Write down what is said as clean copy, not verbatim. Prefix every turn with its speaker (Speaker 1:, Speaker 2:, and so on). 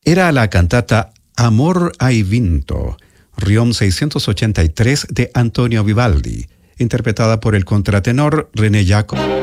Speaker 1: Era la cantata Amor hai vinto, Riom 683 de Antonio Vivaldi, interpretada por el contratenor René Jacob.